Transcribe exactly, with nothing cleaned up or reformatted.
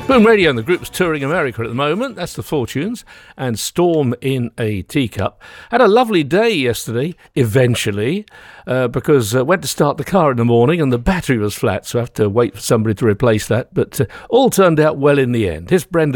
Boom Radio and the group's touring America at the moment. That's the Fortunes and Storm in a Teacup. Had a lovely day yesterday, eventually, uh, because I uh, went to start the car in the morning and the battery was flat, so I have to wait for somebody to replace that. But uh, all turned out well in the end. Here's Brenda